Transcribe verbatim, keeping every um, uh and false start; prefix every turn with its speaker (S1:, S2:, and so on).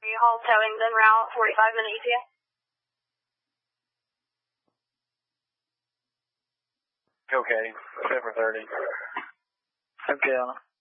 S1: Hall towing then route, forty-five minute E T A.
S2: Okay, set for thirty.
S3: Okay, Anna.